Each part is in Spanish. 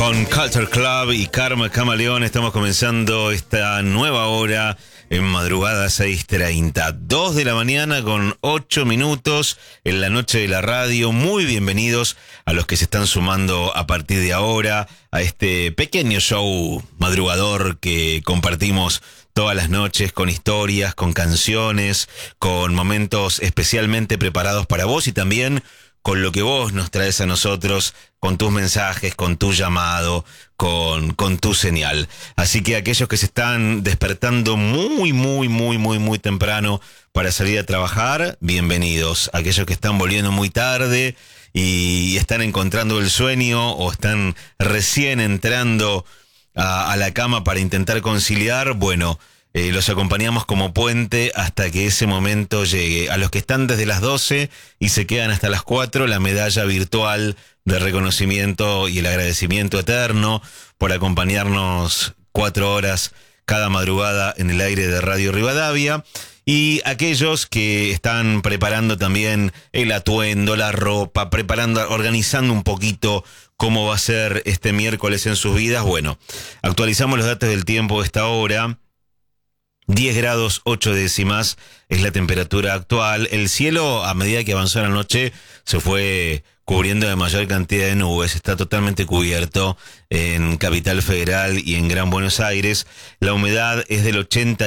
Con Culture Club y Karma Camaleón estamos comenzando esta nueva hora en madrugada 6:30. 2 de la mañana con 8 minutos en la noche de la radio. Muy bienvenidos a los que se están sumando a partir de ahora a este pequeño show madrugador que compartimos todas las noches con historias, con canciones, con momentos especialmente preparados para vos y también con lo que vos nos traes a nosotros, con tus mensajes, con tu llamado, con tu señal. Así que aquellos que se están despertando muy temprano para salir a trabajar, bienvenidos. Aquellos que están volviendo muy tarde y están encontrando el sueño o están recién entrando a la cama para intentar conciliar, bueno, los acompañamos como puente hasta que ese momento llegue. A los que están desde las 12 y se quedan hasta las 4, la medalla virtual de reconocimiento y el agradecimiento eterno por acompañarnos 4 horas cada madrugada en el aire de Radio Rivadavia. Y aquellos que están preparando también el atuendo, la ropa, organizando un poquito cómo va a ser este miércoles en sus vidas. Bueno, actualizamos los datos del tiempo de esta hora. 10 grados 8 décimas es la temperatura actual. El cielo, a medida que avanzó la noche, se fue cubriendo de mayor cantidad de nubes. Está totalmente cubierto en Capital Federal y en Gran Buenos Aires. La humedad es del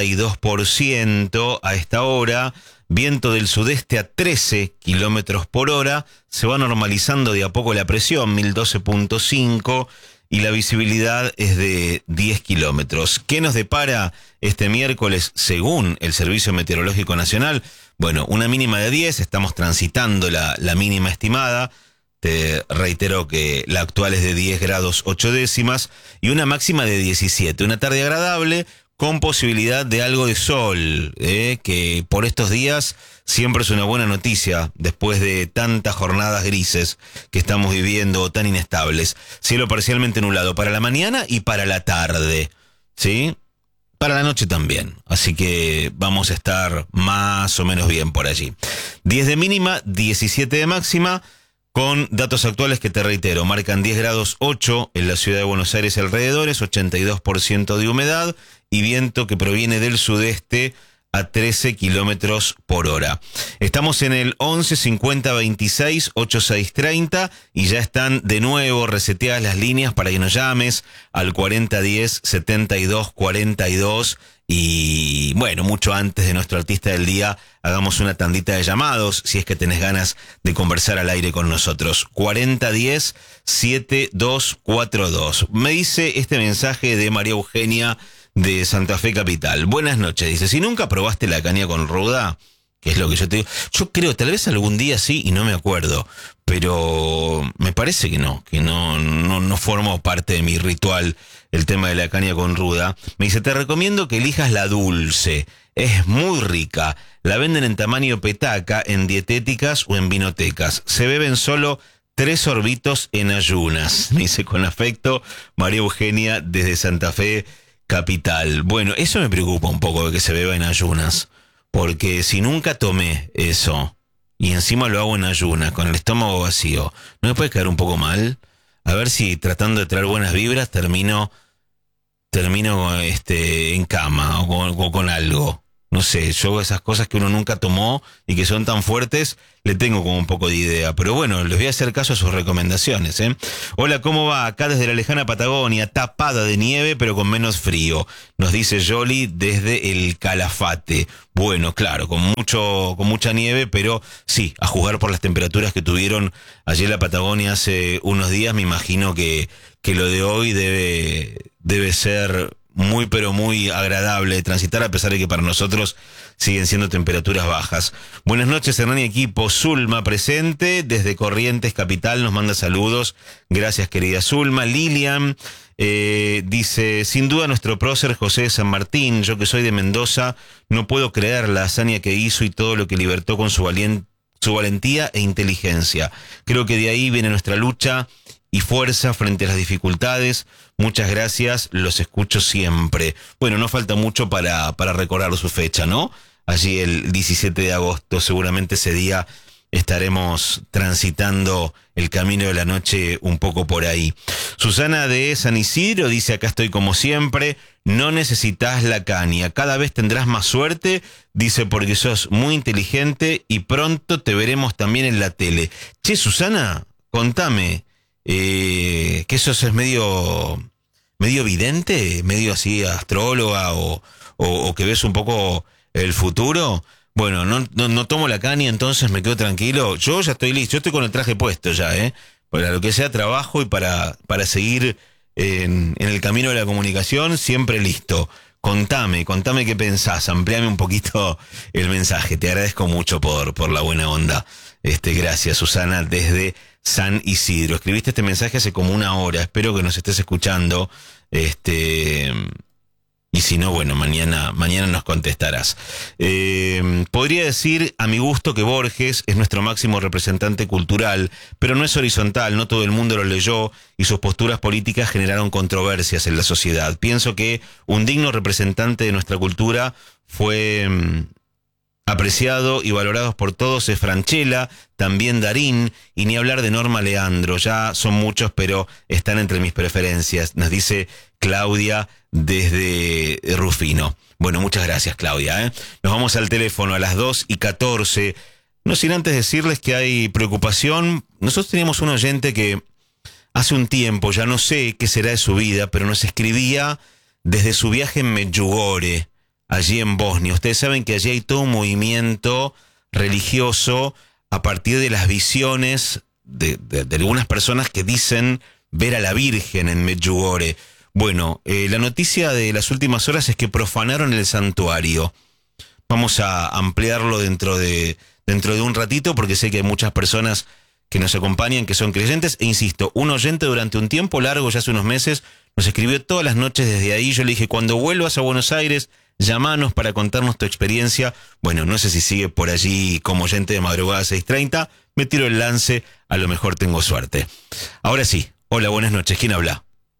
82% a esta hora. Viento del sudeste a 13 kilómetros por hora. Se va normalizando de a poco la presión, 1012.5. Y la visibilidad es de 10 kilómetros. ¿Qué nos depara este miércoles según el Servicio Meteorológico Nacional? Bueno, una mínima de 10, estamos transitando la mínima estimada. Te reitero que la actual es de 10 grados 8 décimas y una máxima de 17. Una tarde agradable con posibilidad de algo de sol, que por estos días siempre es una buena noticia después de tantas jornadas grises que estamos viviendo, tan inestables. Cielo parcialmente nublado para la mañana y para la tarde, ¿sí? Para la noche también, así que vamos a estar más o menos bien por allí. 10 de mínima, 17 de máxima, con datos actuales que te reitero, marcan 10 grados 8 en la ciudad de Buenos Aires y alrededores, 82% de humedad y viento que proviene del sudeste a 13 kilómetros por hora. Estamos en el 11 50 26 86 30 y ya están de nuevo reseteadas las líneas para que nos llames al 40 10 72 42 y bueno, mucho antes de nuestro artista del día, hagamos una tandita de llamados si es que tenés ganas de conversar al aire con nosotros. 40 10 7242. Me dice este mensaje de María Eugenia de Santa Fe Capital. Buenas noches, dice, si nunca probaste la caña con ruda, que es lo que yo te digo, yo creo, tal vez algún día sí y no me acuerdo, pero me parece que no formó parte de mi ritual el tema de la caña con ruda. Me dice, te recomiendo que elijas la dulce, es muy rica, la venden en tamaño petaca, en dietéticas o en vinotecas, se beben solo 3 sorbitos en ayunas. Me dice con afecto María Eugenia desde Santa Fe Capital. Bueno, eso me preocupa un poco de que se beba en ayunas, porque si nunca tomé eso y encima lo hago en ayunas con el estómago vacío, ¿no me puede quedar un poco mal? A ver si tratando de traer buenas vibras termino en cama o con algo. No sé, yo esas cosas que uno nunca tomó y que son tan fuertes, le tengo como un poco de idea. Pero bueno, les voy a hacer caso a sus recomendaciones, ¿eh? Hola, ¿cómo va? Acá desde la lejana Patagonia, tapada de nieve, pero con menos frío. Nos dice Yoli desde el Calafate. Bueno, claro, con mucha nieve, pero sí, a juzgar por las temperaturas que tuvieron allí en la Patagonia hace unos días, me imagino que lo de hoy debe ser muy pero muy agradable de transitar, a pesar de que para nosotros siguen siendo temperaturas bajas. Buenas noches, Hernán y equipo. Zulma presente desde Corrientes Capital, nos manda saludos. Gracias, querida Zulma. Lilian dice, sin duda nuestro prócer José de San Martín, yo que soy de Mendoza, no puedo creer la hazaña que hizo y todo lo que libertó con su valentía e inteligencia. Creo que de ahí viene nuestra lucha y fuerza frente a las dificultades. Muchas gracias, los escucho siempre. Bueno, no falta mucho para recordar su fecha, ¿no? Allí el 17 de agosto, seguramente ese día estaremos transitando el camino de la noche un poco por ahí. Susana de San Isidro dice: acá estoy como siempre, no necesitas la caña, cada vez tendrás más suerte, dice, porque sos muy inteligente y pronto te veremos también en la tele. Che, Susana, contame, que eso es medio vidente, medio así astróloga o que ves un poco el futuro. Bueno, no tomo la caña, entonces me quedo tranquilo. Yo ya estoy listo, yo estoy con el traje puesto ya, para lo que sea trabajo y para seguir en el camino de la comunicación, siempre listo. Contame qué pensás, ampliame un poquito el mensaje. Te agradezco mucho por la buena onda. Gracias, Susana, desde San Isidro. Escribiste este mensaje hace como una hora, espero que nos estés escuchando. Y si no, bueno, mañana nos contestarás. Podría decir a mi gusto que Borges es nuestro máximo representante cultural, pero no es horizontal, no todo el mundo lo leyó y sus posturas políticas generaron controversias en la sociedad. Pienso que un digno representante de nuestra cultura fue apreciado y valorado por todos es Francella, también Darín, y ni hablar de Norma Leandro. Ya son muchos, pero están entre mis preferencias, nos dice Claudia desde Rufino. Bueno, muchas gracias, Claudia. Nos vamos al teléfono a las 2:14. No sin antes decirles que hay preocupación. Nosotros teníamos un oyente que hace un tiempo, ya no sé qué será de su vida, pero nos escribía desde su viaje en Medjugorje, allí en Bosnia. Ustedes saben que allí hay todo un movimiento religioso a partir de las visiones de algunas personas que dicen ver a la Virgen en Medjugorje. Bueno, la noticia de las últimas horas es que profanaron el santuario. Vamos a ampliarlo dentro de un ratito, porque sé que hay muchas personas que nos acompañan, que son creyentes. E insisto, un oyente durante un tiempo largo, ya hace unos meses, nos escribió todas las noches desde ahí. Yo le dije: cuando vuelvas a Buenos Aires, llamanos para contarnos tu experiencia. Bueno, no sé si sigue por allí como oyente de madrugada 6:30. Me tiro el lance, a lo mejor tengo suerte. Ahora sí, hola, buenas noches. ¿Quién habla?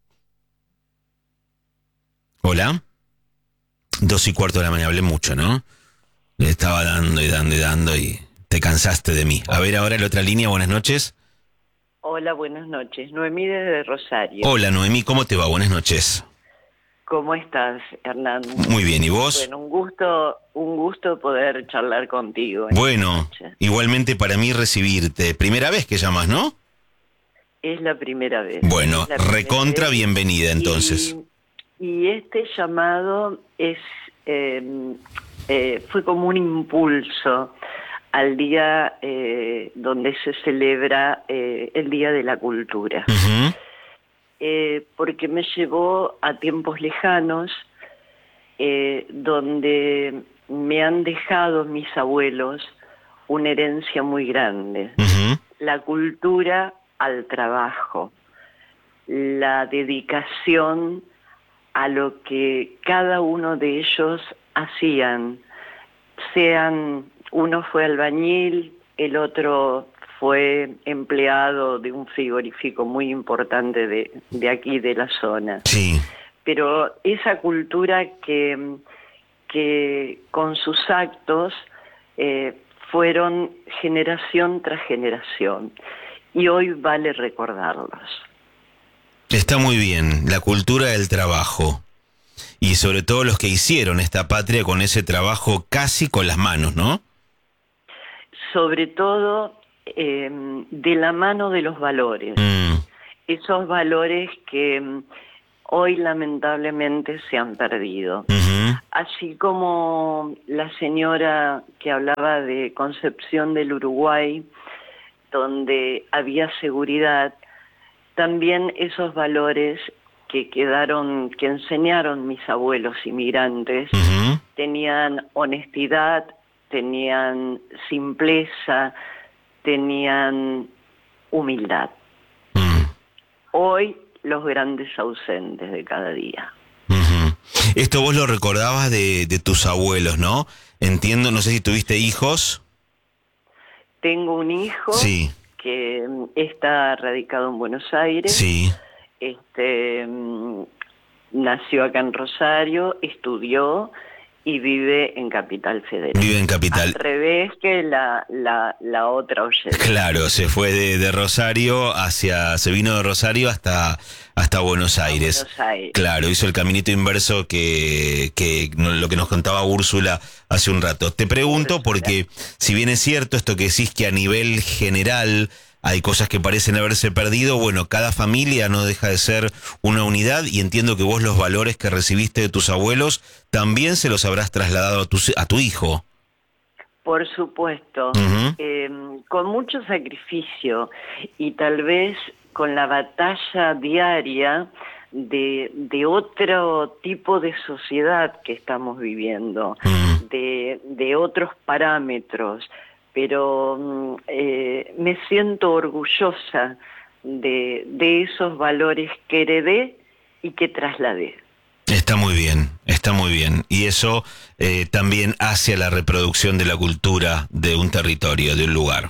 Hola. 2:15 de la mañana, hablé mucho, ¿no? Le estaba dando y te cansaste de mí. A ver, ahora la otra línea, buenas noches. Hola, buenas noches. Noemí desde Rosario. Hola, Noemí, ¿cómo te va? Buenas noches. ¿Cómo estás, Hernán? Muy bien, ¿y vos? Bueno, un gusto poder charlar contigo. Bueno, igualmente para mí recibirte. Primera vez que llamas, ¿no? Es la primera vez. Bueno, recontra bienvenida entonces. Y este llamado fue como un impulso al día donde se celebra el Día de la Cultura. Uh-huh. Porque me llevó a tiempos lejanos donde me han dejado mis abuelos una herencia muy grande. Uh-huh. La cultura al trabajo, la dedicación a lo que cada uno de ellos hacían. Uno fue albañil, el otro fue empleado de un frigorífico muy importante de aquí, de la zona. Sí. Pero esa cultura que con sus actos fueron generación tras generación, y hoy vale recordarlos. Está muy bien, la cultura del trabajo. Y sobre todo los que hicieron esta patria con ese trabajo casi con las manos, ¿no? Sobre todo de la mano de los valores. Esos valores que hoy lamentablemente se han perdido. Uh-huh. Así como la señora que hablaba de Concepción del Uruguay, donde había seguridad, también esos valores que enseñaron mis abuelos inmigrantes, uh-huh, tenían honestidad, tenían simpleza, tenían humildad. Hoy los grandes ausentes de cada día. Uh-huh. Esto vos lo recordabas de tus abuelos, ¿no? Entiendo, no sé si tuviste hijos. Tengo un hijo, sí, que está radicado en Buenos Aires. Sí. Nació acá en Rosario, estudió y vive en Capital Federal. Vive en Capital. Al revés que la otra oyente. Claro, se fue de Rosario se vino de Rosario hasta Buenos Aires. Buenos Aires. Claro, hizo el caminito inverso que lo que nos contaba Úrsula hace un rato. Te pregunto porque, si bien es cierto esto que decís que a nivel general hay cosas que parecen haberse perdido, bueno, cada familia no deja de ser una unidad, y entiendo que vos los valores que recibiste de tus abuelos también se los habrás trasladado a tu hijo. Por supuesto, con mucho sacrificio y tal vez con la batalla diaria de otro tipo de sociedad que estamos viviendo, de otros parámetros, pero me siento orgullosa de esos valores que heredé y que trasladé. Está muy bien, está muy bien. Y eso también hace a la reproducción de la cultura de un territorio, de un lugar.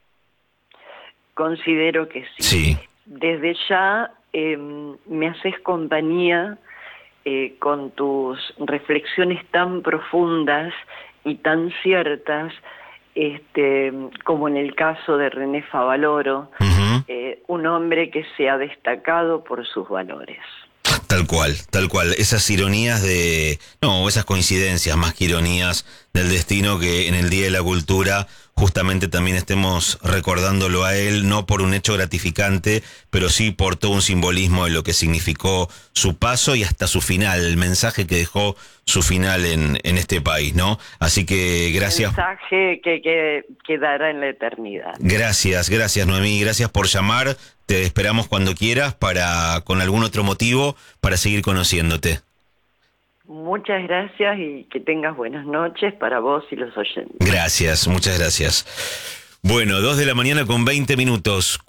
Considero que sí. Sí. Desde ya me haces compañía con tus reflexiones tan profundas y tan ciertas, como en el caso de René Favaloro, un hombre que se ha destacado por sus valores. Tal cual, tal cual. Esas ironías esas coincidencias, más que ironías del destino, que en el Día de la Cultura justamente también estemos recordándolo a él, no por un hecho gratificante, pero sí por todo un simbolismo de lo que significó su paso y hasta su final, el mensaje que dejó su final en este país, ¿no? Así que gracias. Mensaje que quedará en la eternidad. Gracias, Noemí, gracias por llamar. Te esperamos cuando quieras con algún otro motivo, para seguir conociéndote. Muchas gracias y que tengas buenas noches para vos y los oyentes. Gracias, muchas gracias. Bueno, 2:20 a.m,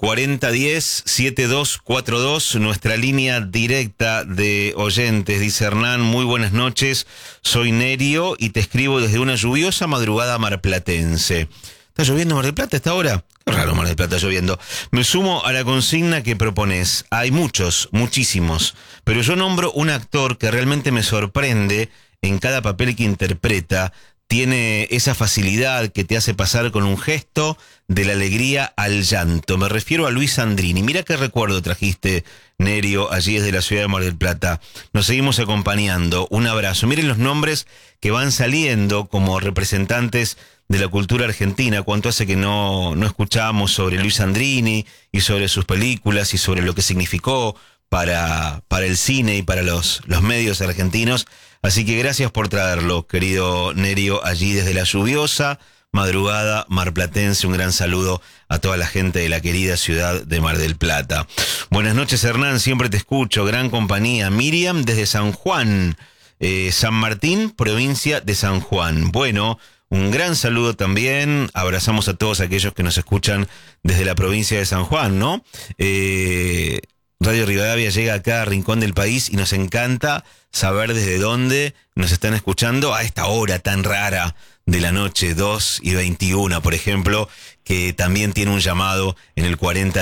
4010-7242, nuestra línea directa de oyentes. Dice Hernán, muy buenas noches, soy Nerio y te escribo desde una lluviosa madrugada marplatense. ¿Está lloviendo Mar del Plata a esta hora? Qué raro Mar del Plata lloviendo. Me sumo a la consigna que propones. Hay muchísimos, pero yo nombro un actor que realmente me sorprende en cada papel que interpreta. Tiene esa facilidad que te hace pasar con un gesto de la alegría al llanto. Me refiero a Luis Sandrini. Mira qué recuerdo trajiste, Nerio, allí desde la ciudad de Mar del Plata. Nos seguimos acompañando. Un abrazo. Miren los nombres que van saliendo como representantes de la cultura argentina. Cuánto hace que no escuchábamos sobre Luis Sandrini y sobre sus películas y sobre lo que significó para el cine y para los medios argentinos. Así que gracias por traerlo, querido Nerio, allí desde la lluviosa madrugada marplatense. Un gran saludo a toda la gente de la querida ciudad de Mar del Plata. Buenas noches, Hernán, siempre te escucho, gran compañía. Miriam desde San Juan, San Martín, provincia de San Juan. Bueno, un gran saludo también, abrazamos a todos aquellos que nos escuchan desde la provincia de San Juan, ¿no? Radio Rivadavia llega a cada rincón del país y nos encanta saber desde dónde nos están escuchando a esta hora tan rara de la noche, 2:21, por ejemplo, que también tiene un llamado en el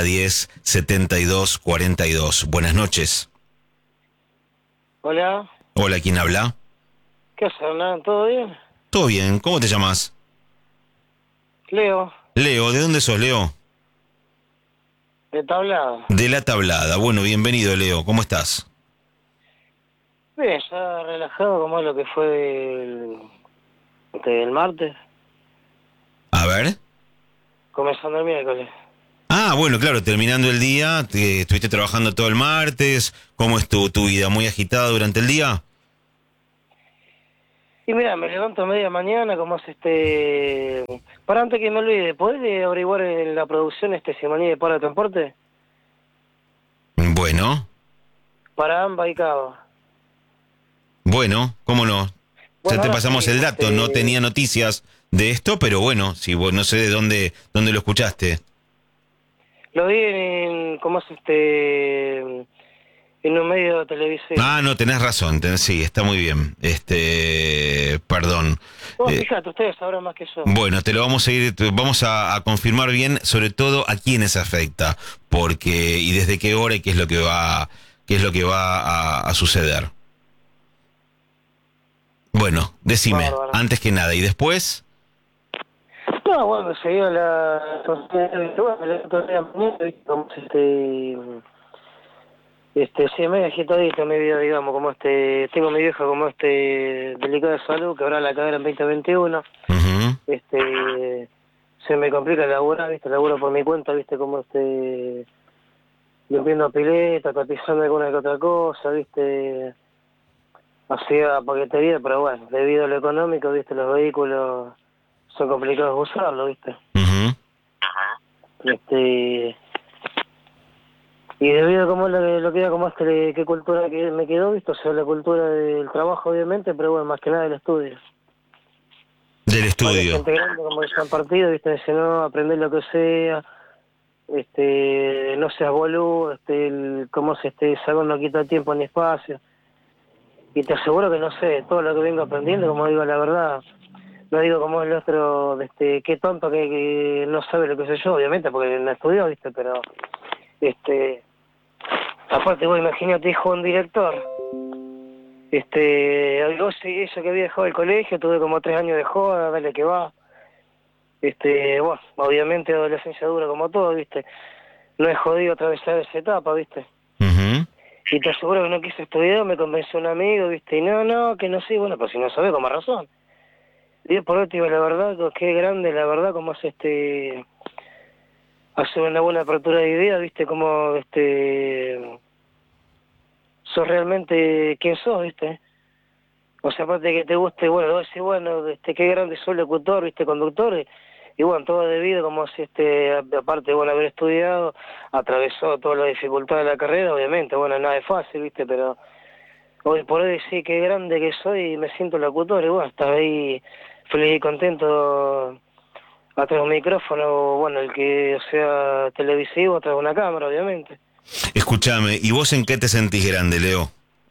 4010-7242. Buenas noches. Hola. Hola, ¿quién habla? ¿Qué haces, Hernán? ¿Todo bien? Todo bien, ¿cómo te llamas? Leo. Leo, ¿de dónde sos, Leo? De Tablada. De La Tablada. Bueno, bienvenido, Leo, ¿cómo estás? Bien, ya relajado como es lo que fue del martes. A ver. Comenzando el miércoles. Ah, bueno, claro, terminando el día, estuviste trabajando todo el martes. ¿Cómo es tu vida? ¿Muy agitada durante el día? Y mira, me levanto a media mañana, como es Para antes que me olvide, ¿podés averiguar en la producción si maní de para transporte? Bueno. Para AMBA y Cava. Bueno, ¿cómo no? Bueno, ya te pasamos sí, el dato, no tenía noticias de esto, pero bueno, si vos no sé de dónde lo escuchaste. Lo vi en un medio televisivo. Ah, no, tenés razón, sí, está muy bien. Perdón. Fíjate, ustedes sabrán más que yo. Bueno, vamos a confirmar bien, sobre todo a quiénes afecta, porque y desde qué hora y qué es lo que va a suceder. Bueno. Bueno, decime, Bárbaro. antes que nada, ¿y después? No, bueno, seguía la otro día mañana, ¿viste? Como sí, medio agitadito mi vida, digamos, como tengo a mi vieja como delicada de salud, que ahora la cadera en 2021, Ujú. se me complica laburar, ¿viste? Laburo por mi cuenta, ¿viste? Como limpiando pileta, cotizando alguna que otra cosa, ¿viste? Hacía paquetería, pero bueno, debido a lo económico, ¿viste? Los vehículos son complicados de usarlo, ¿viste? Ujú. Este, y debido a cómo lo que era, como qué cultura que me quedó, ¿viste? O sea, la cultura del trabajo, obviamente, pero bueno, más que nada el estudio. Del Porque hay estudio. gente grande, como que se han partido, ¿viste? Dice, no, aprender lo que sea, no seas boludo, cómo salgo no quita tiempo ni espacio. Y te aseguro que no sé, todo lo que vengo aprendiendo, como digo la verdad, no digo como el otro, qué tonto que no sabe lo que sé yo, obviamente, porque no estudió, ¿viste? Pero, aparte vos imagínate, hijo de un director, algo sí, eso que había dejado el colegio, tuve como 3 años de joda, dale que va, bueno, obviamente adolescencia dura como todo, ¿viste? No es jodido atravesar esa etapa, ¿viste? Ujú. Y te aseguro que no quise estudiar, me convenció un amigo, ¿viste? Y no, que no sé, bueno, pues si no sabe, con más razón. Y por último, la verdad, qué grande, la verdad, como es hacer una buena apertura de ideas, ¿viste? Como, sos realmente quién sos, ¿viste? O sea, aparte de que te guste, bueno, vos decís, bueno, qué grande soy locutor, ¿viste? Conductor, y bueno, todo debido, como si, aparte, bueno, haber estudiado, atravesó toda la dificultad de la carrera, obviamente, bueno, nada es fácil, ¿viste? Pero hoy por hoy sí, qué grande que soy y me siento locutor, y bueno, estás ahí feliz y contento atrás de un micrófono, bueno, el que sea televisivo, atrás de una cámara, obviamente. Escúchame, ¿y vos en qué te sentís grande, Leo?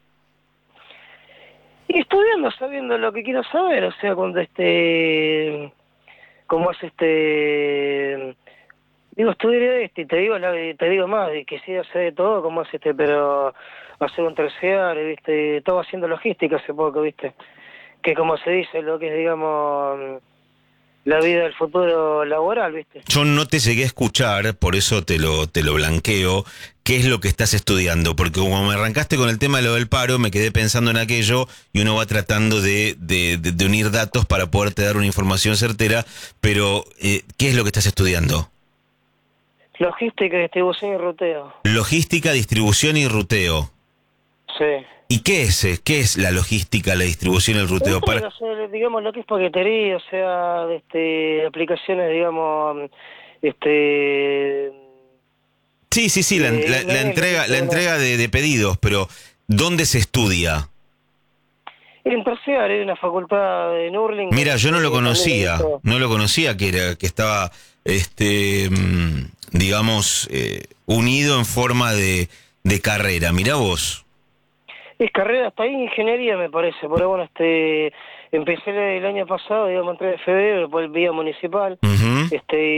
Y estudiando, sabiendo lo que quiero saber, o sea, cuando como es digo, estudiaré y te digo más, y quisiera hacer de todo, como es pero hacer un terciario, viste, estaba haciendo logística hace poco, viste, que como se dice, lo que es, digamos, la vida del futuro laboral, viste. Yo no te llegué a escuchar, por eso te lo blanqueo. ¿Qué es lo que estás estudiando? Porque como me arrancaste con el tema de lo del paro, me quedé pensando en aquello y uno va tratando de unir datos para poderte dar una información certera, pero ¿qué es lo que estás estudiando? Logística, distribución y ruteo. Logística, distribución y ruteo. Sí. ¿Y qué es? ¿Qué es la logística, la distribución y el ruteo? O sea, digamos, lo que es paquetería, o sea, aplicaciones, digamos, este... Sí, sí, sí, la entrega, la entrega de pedidos, pero ¿dónde se estudia? En terciario, hay una facultad en Hurlingham, Mira, yo no lo también he conocía, visto. no lo conocía que estaba, digamos, unido en forma de carrera. Mirá vos. Es carrera, hasta ahí ingeniería me parece, pero bueno, empecé el año pasado, digamos, entré en febrero, por el vía municipal, Ujú.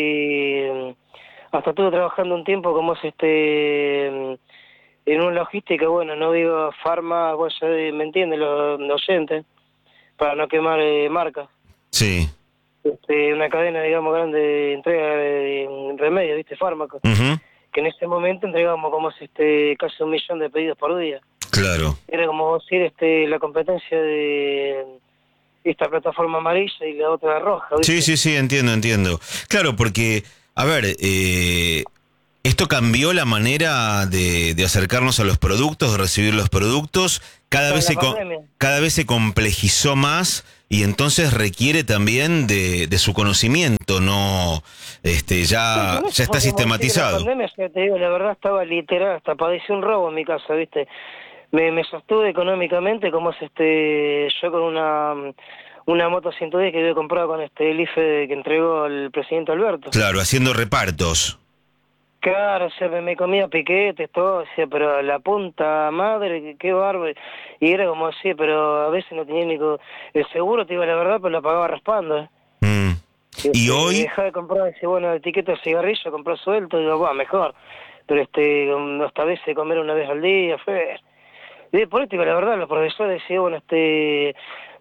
hasta estuve trabajando un tiempo como es en una logística, bueno, no digo farma, vos me entienden los oyentes, para no quemar marcas. Sí. Una cadena, digamos, grande de entrega de remedios, ¿viste? Fármacos, Ujú. que en ese momento entregamos como es casi 1 millón de pedidos por día. Claro. Era como decir la competencia de esta plataforma amarilla y la otra roja, Sí, ¿viste? sí, sí, entiendo, entiendo. Claro, porque, a ver, esto cambió la manera de acercarnos a los productos, de recibir los productos. Con la pandemia. Cada vez se complejizó más y entonces requiere también de su conocimiento, no, Sí, ya, con ya eso está fue como decir que la sistematizado. pandemia, o sea, te digo, la verdad estaba literal, hasta padecí un robo en mi casa, ¿viste? Me sostuve económicamente, como es yo con una moto 110 que había comprado con el IFE que entregó el presidente Alberto. Claro, haciendo repartos. Claro, o sea, me comía piquetes, todo, decía, pero la punta madre, qué bárbaro. Y era como así, pero a veces no tenía ni... El seguro, te digo la verdad, pero lo pagaba raspando, ¿eh? Mm. Y hoy, Dejaba de comprar, decía, bueno, etiqueta de cigarrillo, compró suelto, digo, va, mejor. Pero hasta a veces comer una vez al día, fue... Y por eso, te digo la verdad, los profesores decían, bueno,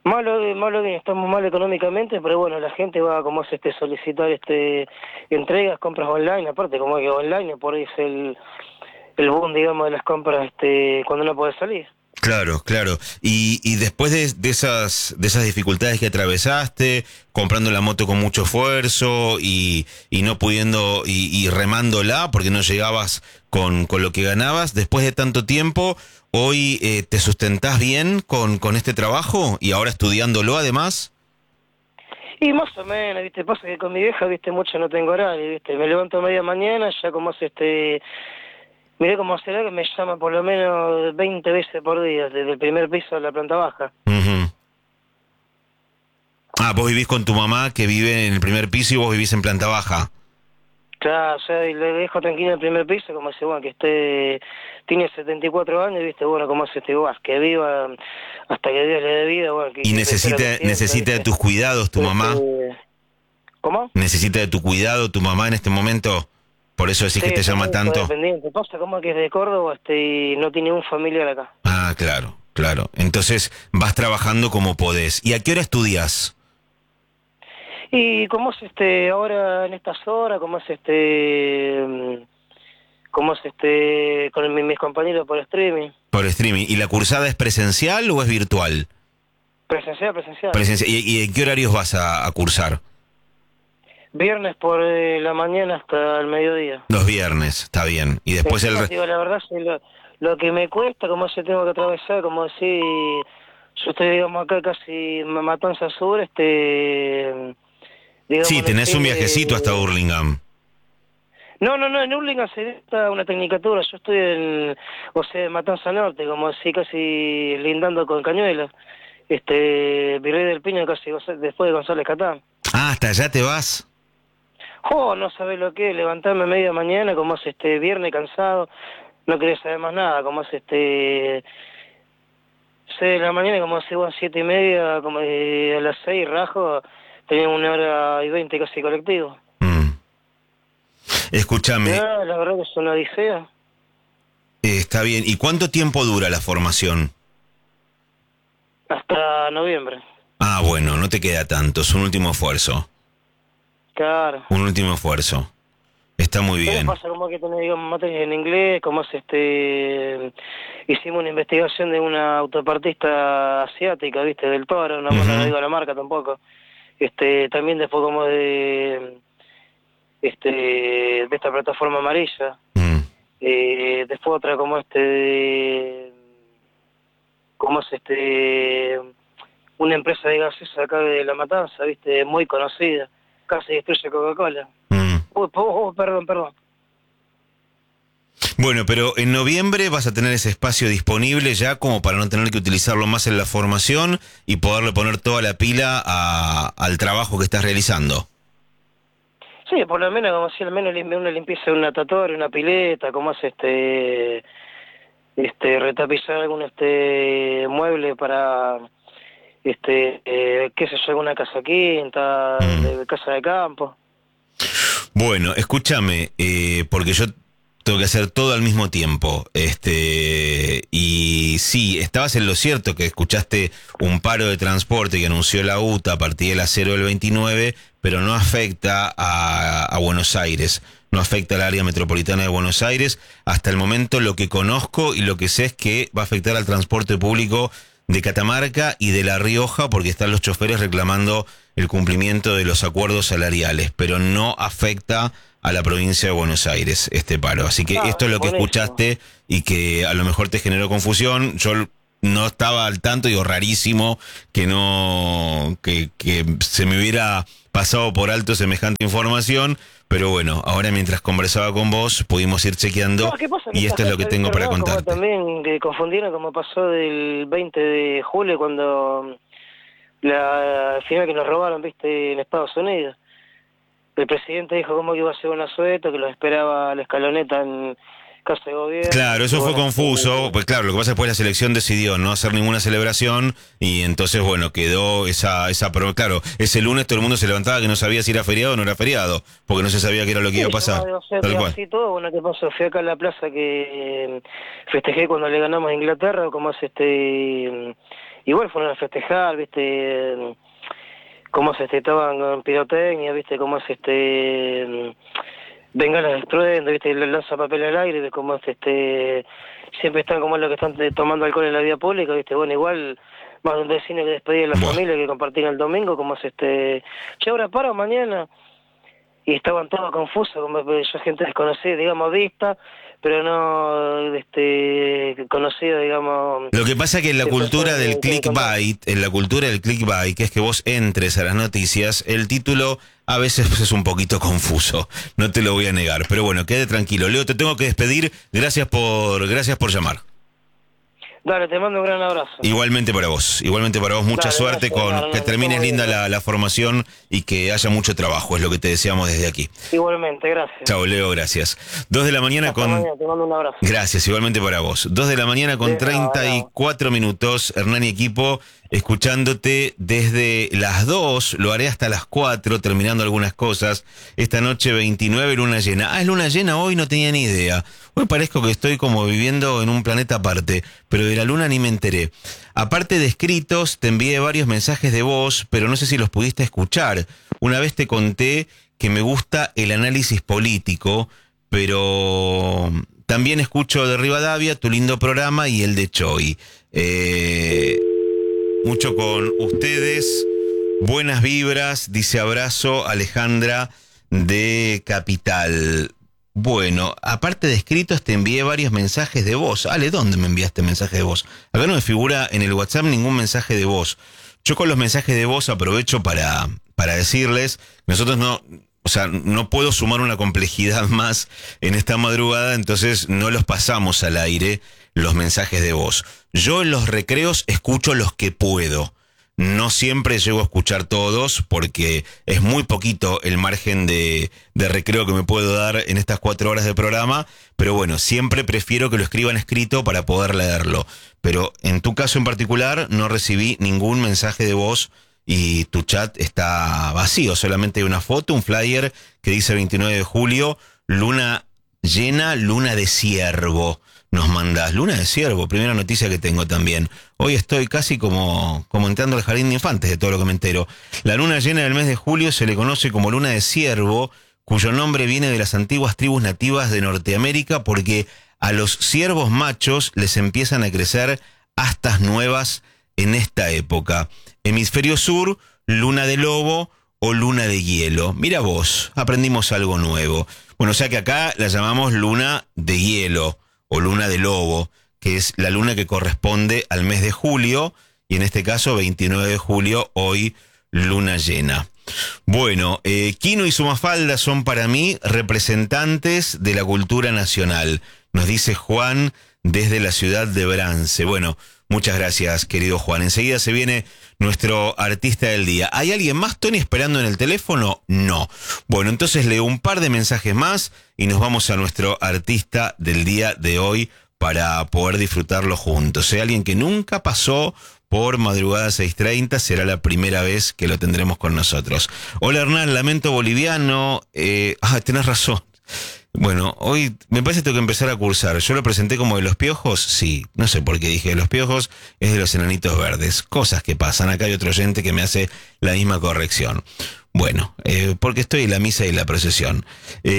Malo bien, estamos mal económicamente, pero bueno, la gente va como es solicitar entregas, compras online, aparte como que online, por ahí es el boom, digamos, de las compras cuando no puede salir. Claro, claro. Y después de esas dificultades que atravesaste, comprando la moto con mucho esfuerzo y no pudiendo y remándola porque no llegabas con lo que ganabas, después de tanto tiempo, hoy te sustentás bien con este trabajo y ahora estudiándolo además. Y más o menos, viste, pasa que con mi vieja, viste, mucho no tengo horario, viste, me levanto a media mañana, ya como es miré cómo será que me llama por lo menos 20 veces por día, desde el primer piso a la planta baja. Ujú. Ah, vos vivís con tu mamá que vive en el primer piso y vos vivís en planta baja. Claro, o sea, y le dejo tranquilo en el primer piso, como dice, bueno, que tiene 74 años, viste, bueno, como hace que viva hasta que Dios le dé vida, bueno, Y que espero que sienta, necesita de viste. tus cuidados tu mamá. ¿Cómo? Necesita de tu cuidado tu mamá en este momento. Por eso decís Sí, que te está llama muy tanto. dependiente. Pasa como que es de Córdoba, y no tiene un familiar acá. Ah, claro, claro. Entonces vas trabajando como podés. ¿Y a qué hora estudias? Y cómo es ahora en estas horas, cómo es cómo es con mis compañeros por streaming. Por streaming. ¿Y la cursada es presencial o es virtual? Presencial. Presencial. ¿Y en qué horarios vas a cursar? Viernes por la mañana hasta el mediodía. Los viernes, está bien. Y después Encima, digo, la verdad, sí, lo que me cuesta, como se tengo que atravesar, como decir, yo estoy, digamos, acá casi Matanza Sur, Sí, digamos, tenés un decir, viajecito hasta Hurlingham. no, en Hurlingham se dicta una tecnicatura, yo estoy o sea, en Matanza Norte, como así, casi lindando con Cañuelas, Virrey del Pino, casi después de González Catán. Ah, hasta allá te vas. Oh, no sabés lo que es levantarme a media mañana, como es viernes cansado, no querés saber más nada, como es 6 de la mañana, como hace 7:30, como a las 6 rajo, tenía 1 hora y 20 casi colectivo. Mm. Escúchame, La verdad que es una odisea. está bien. ¿Y cuánto tiempo dura la formación? Hasta noviembre. Ah, bueno, no te queda tanto. Es un último esfuerzo. Claro. Un último esfuerzo. Está muy ¿Qué bien. pasa? Como que tenés, digamos, materias en inglés, como es hicimos una investigación de una autopartista asiática, viste, del Toro, no, no digo la marca tampoco. También después como de esta plataforma amarilla. Mm. Después otra como como es una empresa de gaseosa acá de La Matanza, viste, muy conocida, casi destruye Coca-Cola. Mm. Perdón. Bueno, pero en noviembre vas a tener ese espacio disponible ya como para no tener que utilizarlo más en la formación y poderle poner toda la pila al trabajo que estás realizando. Sí, por lo menos como si al menos una limpieza de una tatuadora, una pileta, como es retapizar algún mueble para qué sé yo, alguna casa quinta, de casa de campo. Bueno, escúchame, porque yo tengo que hacer todo al mismo tiempo. Y sí, estabas en lo cierto que escuchaste un paro de transporte que anunció la UTA a partir de las 0 del 29, pero no afecta a Buenos Aires, no afecta al área metropolitana de Buenos Aires. Hasta el momento lo que conozco y lo que sé es que va a afectar al transporte público de Catamarca y de La Rioja porque están los choferes reclamando el cumplimiento de los acuerdos salariales, pero no afecta a la provincia de Buenos Aires este paro. Así que esto es lo que escuchaste y que a lo mejor te generó confusión. Yo no estaba al tanto, digo, rarísimo que que se me hubiera pasado por alto semejante información, pero bueno, ahora mientras conversaba con vos pudimos ir chequeando y esto es lo que tengo para contarte. También que confundieron como pasó del 20 de julio cuando la final que nos robaron, viste, en Estados Unidos. El presidente dijo como que iba a ser un asueto, que los esperaba la escaloneta en casa de gobierno. Claro, eso fue confuso, pues claro, lo que pasa es que la selección decidió no hacer ninguna celebración y entonces, bueno, quedó pero claro, ese lunes todo el mundo se levantaba que no sabía si era feriado o no era feriado, porque no se sabía qué era lo que iba a pasar. Tal cual. Así todo, bueno, ¿qué pasó? Fui acá a la plaza que festejé cuando le ganamos a Inglaterra, como es igual fueron a festejar, viste, cómo se estaban con pirotecnia, viste, cómo bengalas de estruendo, viste, lanza papel al aire, de cómo siempre están como los que están tomando alcohol en la vía pública, viste, bueno, igual más de un vecino que despedir a la familia que compartir el domingo, como che, ahora paro mañana, y estaban todos confusos, como yo gente desconocida, digamos, vista, pero no conocida, digamos. Lo que pasa que en la cultura del clickbait, que es que vos entres a las noticias, el título a veces es un poquito confuso, no te lo voy a negar, pero bueno, quede tranquilo. Leo, te tengo que despedir, gracias por llamar. Dale, te mando un gran abrazo. Igualmente para vos, mucha suerte con que termines linda la formación y que haya mucho trabajo, es lo que te deseamos desde aquí. Igualmente, gracias. Chao, Leo, gracias. 2 de la mañana Hasta con... mañana, te mando un abrazo. Gracias, igualmente para vos. 2 de la mañana con 34 minutos, Hernán y equipo, escuchándote desde las 2, lo haré hasta las 4, terminando algunas cosas. Esta noche 29, luna llena. Es luna llena hoy, no tenía ni idea. Hoy parezco que estoy como viviendo en un planeta aparte, pero de la luna ni me enteré. Aparte de escritos, te envié varios mensajes de voz, pero no sé si los pudiste escuchar. Una vez te conté que me gusta el análisis político, pero también escucho de Rivadavia, tu lindo programa y el de Choi. Mucho con ustedes. Buenas vibras, dice abrazo Alejandra de Capital. Bueno, aparte de escritos te envié varios mensajes de voz. Ale, ¿dónde me enviaste mensaje de voz? Acá no me figura en el WhatsApp ningún mensaje de voz. Yo con los mensajes de voz aprovecho para decirles, nosotros no puedo sumar una complejidad más en esta madrugada, entonces no los pasamos al aire los mensajes de voz. Yo en los recreos escucho los que puedo. No siempre llego a escuchar todos porque es muy poquito el margen de recreo que me puedo dar en estas 4 horas de programa, pero bueno, siempre prefiero que lo escriban escrito para poder leerlo. Pero en tu caso en particular no recibí ningún mensaje de voz y tu chat está vacío, solamente hay una foto, un flyer que dice 29 de julio, luna llena, luna de ciervo. Nos mandás, luna de ciervo, primera noticia que tengo también. Hoy estoy casi como entrando al jardín de infantes de todo lo que me entero. La luna llena del mes de julio se le conoce como luna de ciervo, cuyo nombre viene de las antiguas tribus nativas de Norteamérica porque a los ciervos machos les empiezan a crecer astas nuevas en esta época. Hemisferio sur, luna de lobo o luna de hielo. Mira vos, aprendimos algo nuevo. Bueno, o sea que acá la llamamos luna de hielo o luna de lobo, que es la luna que corresponde al mes de julio, y en este caso 29 de julio, hoy luna llena. Bueno, Quino y su Mafalda son para mí representantes de la cultura nacional, nos dice Juan desde la ciudad de Brance. Bueno, muchas gracias, querido Juan. Enseguida se viene nuestro artista del día. ¿Hay alguien más, Tony, esperando en el teléfono? No. Bueno, entonces leo un par de mensajes más y nos vamos a nuestro artista del día de hoy para poder disfrutarlo juntos. Si hay alguien que nunca pasó por Madrugada 6:30, será la primera vez que lo tendremos con nosotros. Hola Hernán, lamento boliviano. Tenés razón. Bueno, hoy me parece que tengo que empezar a cursar. Yo lo presenté como de los piojos, sí, no sé por qué dije de los piojos, es de los enanitos verdes. Cosas que pasan, acá hay otro oyente que me hace la misma corrección. Bueno, porque estoy en la misa y la procesión.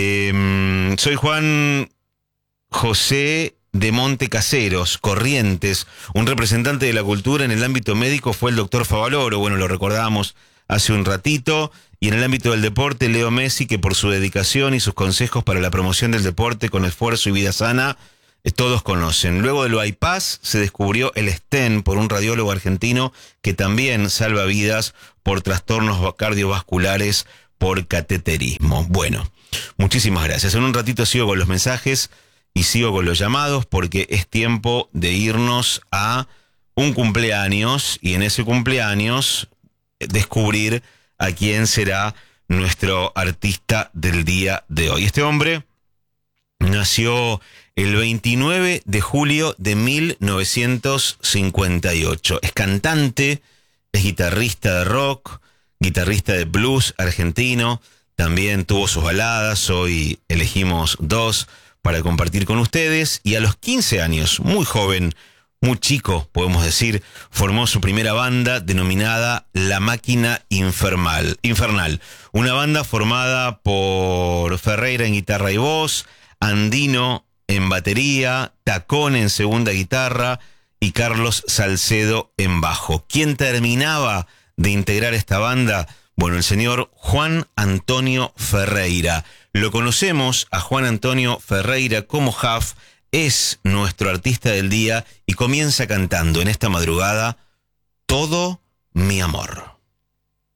Soy Juan José de Monte Caseros, Corrientes, un representante de la cultura en el ámbito médico fue el doctor Favaloro, bueno, lo recordamos hace un ratito. Y en el ámbito del deporte, Leo Messi, que por su dedicación y sus consejos para la promoción del deporte con esfuerzo y vida sana, todos conocen. Luego del bypass se descubrió el stent por un radiólogo argentino que también salva vidas por trastornos cardiovasculares por cateterismo. Bueno, muchísimas gracias. En un ratito sigo con los mensajes y sigo con los llamados porque es tiempo de irnos a un cumpleaños y en ese cumpleaños descubrir a quién será nuestro artista del día de hoy. Este hombre nació el 29 de julio de 1958. Es cantante, es guitarrista de rock, guitarrista de blues argentino, también tuvo sus baladas, hoy elegimos 2 para compartir con ustedes, y a los 15 años, muy joven, muy chico, podemos decir, formó su primera banda denominada La Máquina Infernal. Una banda formada por Ferreira en guitarra y voz, Andino en batería, Tacón en segunda guitarra y Carlos Salcedo en bajo. ¿Quién terminaba de integrar esta banda? Bueno, el señor Juan Antonio Ferreira. Lo conocemos a Juan Antonio Ferreira como Huff, es nuestro artista del día y comienza cantando en esta madrugada Todo mi amor.